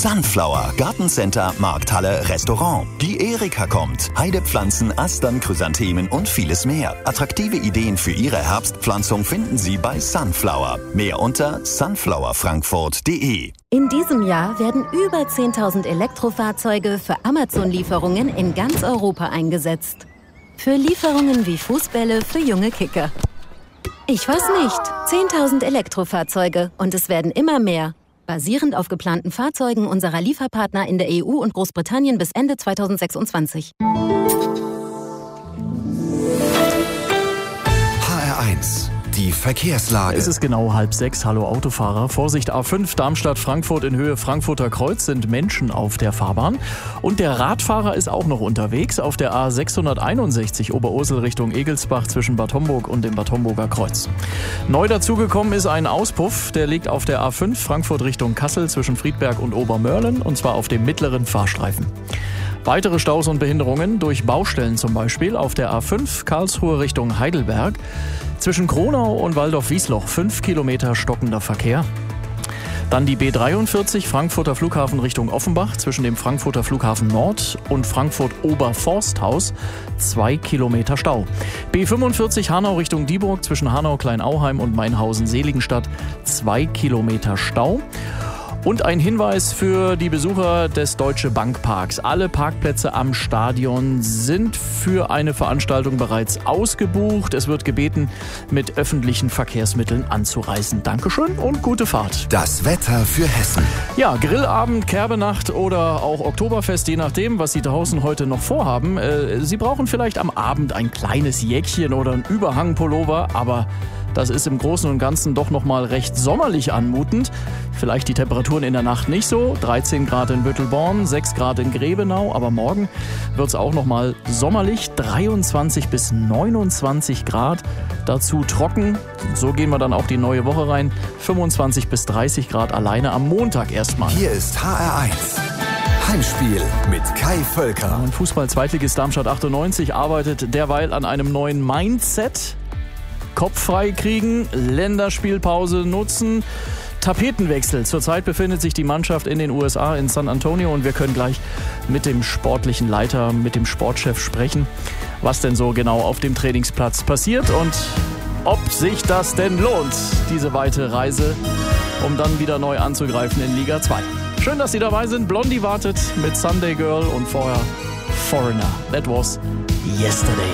Sunflower, Gartencenter, Markthalle, Restaurant. Die Erika kommt. Heidepflanzen, Astern, Chrysanthemen und vieles mehr. Attraktive Ideen für Ihre Herbstpflanzung finden Sie bei Sunflower. Mehr unter sunflowerfrankfurt.de. In diesem Jahr werden über 10.000 Elektrofahrzeuge für Amazon-Lieferungen in ganz Europa eingesetzt. Für Lieferungen wie Fußbälle für junge Kicker. Ich weiß nicht. 10.000 Elektrofahrzeuge und es werden immer mehr. Basierend auf geplanten Fahrzeugen unserer Lieferpartner in der EU und Großbritannien bis Ende 2026. HR1, die Verkehrslage. Es ist genau 5:30. Hallo Autofahrer. Vorsicht, A5 Darmstadt-Frankfurt in Höhe Frankfurter Kreuz sind Menschen auf der Fahrbahn. Und der Radfahrer ist auch noch unterwegs auf der A661 Oberursel Richtung Egelsbach zwischen Bad Homburg und dem Bad Homburger Kreuz. Neu dazugekommen ist ein Auspuff, der liegt auf der A5 Frankfurt Richtung Kassel zwischen Friedberg und Obermörlen und zwar auf dem mittleren Fahrstreifen. Weitere Staus und Behinderungen durch Baustellen zum Beispiel auf der A5 Karlsruhe Richtung Heidelberg. Zwischen Kronau und Waldorf-Wiesloch 5 Kilometer stockender Verkehr. Dann die B43 Frankfurter Flughafen Richtung Offenbach zwischen dem Frankfurter Flughafen Nord und Frankfurt-Oberforsthaus 2 Kilometer Stau. B45 Hanau Richtung Dieburg zwischen Hanau-Kleinauheim und Mainhausen-Seligenstadt 2 Kilometer Stau. Und ein Hinweis für die Besucher des Deutsche Bank Parks. Alle Parkplätze am Stadion sind für eine Veranstaltung bereits ausgebucht. Es wird gebeten, mit öffentlichen Verkehrsmitteln anzureisen. Dankeschön und gute Fahrt. Das Wetter für Hessen. Ja, Grillabend, Kerbenacht oder auch Oktoberfest, je nachdem, was Sie draußen heute noch vorhaben. Sie brauchen vielleicht am Abend ein kleines Jäckchen oder einen Überhangpullover, aber das ist im Großen und Ganzen doch noch mal recht sommerlich anmutend. Vielleicht die Temperaturen in der Nacht nicht so. 13 Grad in Büttelborn, 6 Grad in Grebenau. Aber morgen wird es auch noch mal sommerlich. 23 bis 29 Grad. Dazu trocken. So gehen wir dann auch die neue Woche rein. 25 bis 30 Grad alleine am Montag erstmal. Hier ist HR1. Heimspiel mit Kai Völker. Und Fußball-Zweitligist Darmstadt 98 arbeitet derweil an einem neuen Mindset. Kopf frei kriegen, Länderspielpause nutzen, Tapetenwechsel. Zurzeit befindet sich die Mannschaft in den USA in San Antonio und wir können gleich mit dem sportlichen Leiter, mit dem Sportchef sprechen, was denn so genau auf dem Trainingsplatz passiert und ob sich das denn lohnt, diese weite Reise, um dann wieder neu anzugreifen in Liga 2. Schön, dass Sie dabei sind. Blondie wartet mit Sunday Girl und vorher Foreigner. That was yesterday.